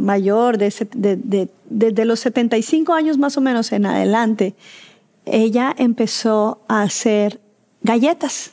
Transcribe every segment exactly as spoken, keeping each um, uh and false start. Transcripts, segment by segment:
mayor, de, de, de, de los setenta y cinco años más o menos en adelante, ella empezó a hacer galletas.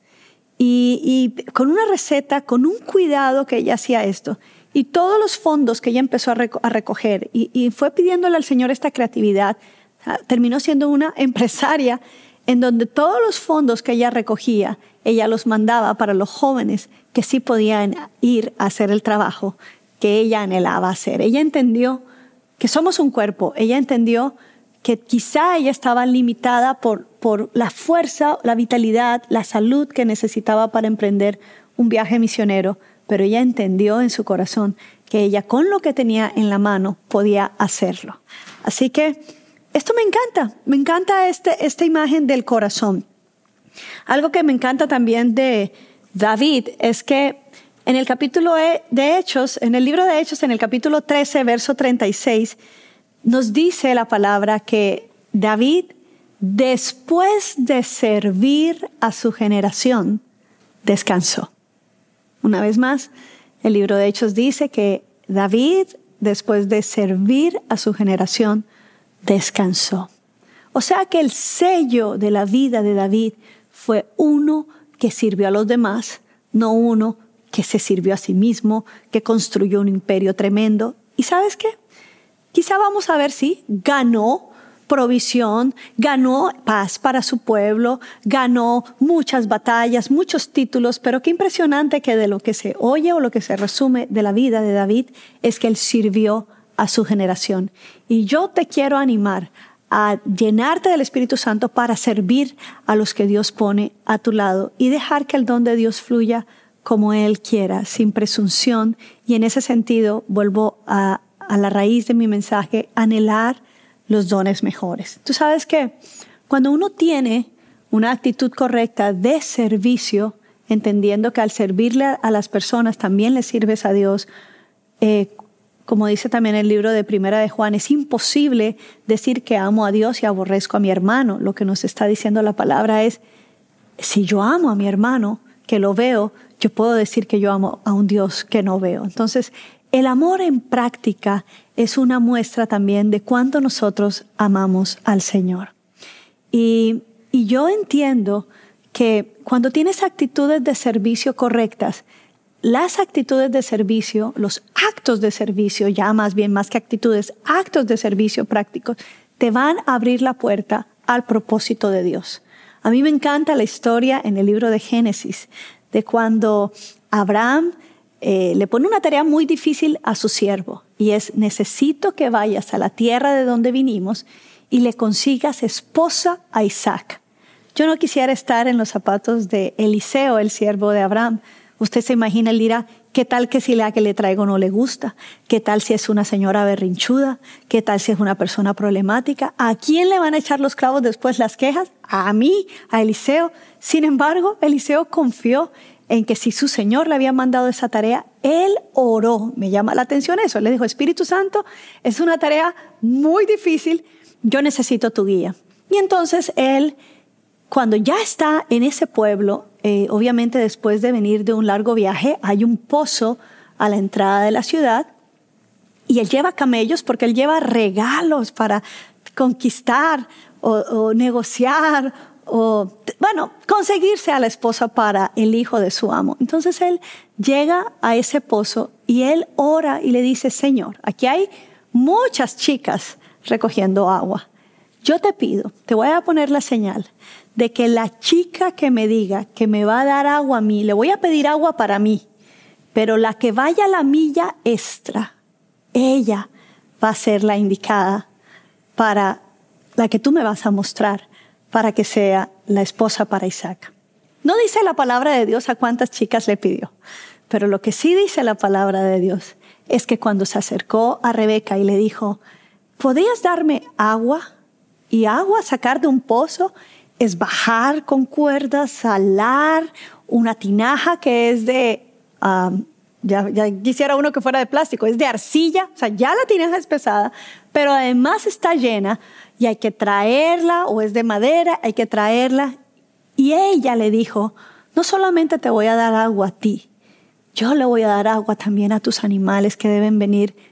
Y, y con una receta, con un cuidado que ella hacía esto. Y todos los fondos que ella empezó a, reco- a recoger y, y fue pidiéndole al Señor esta creatividad, terminó siendo una empresaria en donde todos los fondos que ella recogía, ella los mandaba para los jóvenes que sí podían ir a hacer el trabajo que ella anhelaba hacer. Ella entendió que somos un cuerpo. Ella entendió que quizá ella estaba limitada por, por la fuerza, la vitalidad, la salud que necesitaba para emprender un viaje misionero, pero ella entendió en su corazón que ella con lo que tenía en la mano podía hacerlo. Así que esto me encanta, me encanta este, esta imagen del corazón. Algo que me encanta también de David es que en el capítulo de Hechos, en el libro de Hechos, en el capítulo trece, verso treinta y seis, nos dice la palabra que David, después de servir a su generación, descansó. Una vez más, el libro de Hechos dice que David, después de servir a su generación, descansó. O sea que el sello de la vida de David fue uno que sirvió a los demás, no uno que se sirvió a sí mismo, que construyó un imperio tremendo. ¿Y sabes qué? Quizá vamos a ver si ganó provisión, ganó paz para su pueblo, ganó muchas batallas, muchos títulos, pero qué impresionante que de lo que se oye o lo que se resume de la vida de David es que él sirvió a su generación. Y yo te quiero animar a llenarte del Espíritu Santo para servir a los que Dios pone a tu lado y dejar que el don de Dios fluya como Él quiera, sin presunción. Y en ese sentido, vuelvo a a la raíz de mi mensaje, anhelar los dones mejores. Tú sabes que cuando uno tiene una actitud correcta de servicio, entendiendo que al servirle a las personas también le sirves a Dios, eh, como dice también el libro de Primera de Juan, es imposible decir que amo a Dios y aborrezco a mi hermano. Lo que nos está diciendo la palabra es, si yo amo a mi hermano, que lo veo, yo puedo decir que yo amo a un Dios que no veo. Entonces, el amor en práctica es una muestra también de cuánto nosotros amamos al Señor. Y, y yo entiendo que cuando tienes actitudes de servicio correctas, las actitudes de servicio, los actos de servicio, ya más bien más que actitudes, actos de servicio prácticos, te van a abrir la puerta al propósito de Dios. A mí me encanta la historia en el libro de Génesis, de cuando Abraham Eh, le pone una tarea muy difícil a su siervo y es: necesito que vayas a la tierra de donde vinimos y le consigas esposa a Isaac. Yo no quisiera estar en los zapatos de Eliseo, el siervo de Abraham. Usted se imagina, él dirá, ¿qué tal que si la que le traigo no le gusta? ¿Qué tal si es una señora berrinchuda? ¿Qué tal si es una persona problemática? ¿A quién le van a echar los clavos después las quejas? ¿A mí? ¿A Eliseo? Sin embargo, Eliseo confió en que si su Señor le había mandado esa tarea, él oró. Me llama la atención eso. Él le dijo: Espíritu Santo, es una tarea muy difícil, yo necesito tu guía. Y entonces él, cuando ya está en ese pueblo, eh, obviamente después de venir de un largo viaje, hay un pozo a la entrada de la ciudad y él lleva camellos porque él lleva regalos para conquistar o, o negociar o, bueno, conseguirse a la esposa para el hijo de su amo. Entonces él llega a ese pozo y él ora y le dice: Señor, aquí hay muchas chicas recogiendo agua. Yo te pido, te voy a poner la señal de que la chica que me diga que me va a dar agua a mí, le voy a pedir agua para mí, pero la que vaya a la milla extra, ella va a ser la indicada para la que tú me vas a mostrar, para que sea la esposa para Isaac. No dice la palabra de Dios a cuántas chicas le pidió, pero lo que sí dice la palabra de Dios es que cuando se acercó a Rebeca y le dijo: ¿podrías darme agua? Y agua, sacar de un pozo, es bajar con cuerdas, salar una tinaja que es de, um, ya, ya quisiera uno que fuera de plástico, es de arcilla, o sea, ya la tinaja es pesada, pero además está llena y hay que traerla, o es de madera, hay que traerla. Y ella le dijo: no solamente te voy a dar agua a ti, yo le voy a dar agua también a tus animales que deben venir